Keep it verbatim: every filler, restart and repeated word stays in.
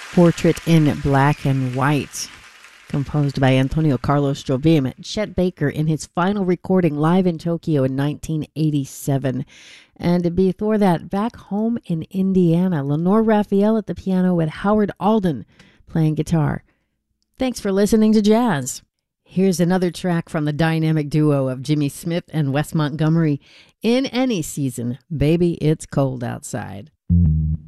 Portrait in Black and White, composed by Antonio Carlos Jobim. Chet Baker in his final recording live in Tokyo in nineteen eighty-seven. And before that, back home in Indiana, Lenore Raphael at the piano with Howard Alden playing guitar. Thanks for listening to jazz. Here's another track from the dynamic duo of Jimmy Smith and Wes Montgomery. In Any Season, Baby It's Cold Outside.